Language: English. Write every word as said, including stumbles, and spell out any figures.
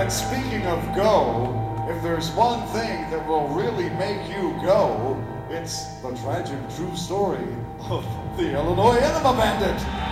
And speaking of go, if there's one thing that will really make you go, it's the tragic true story of the Illinois Enema Bandit.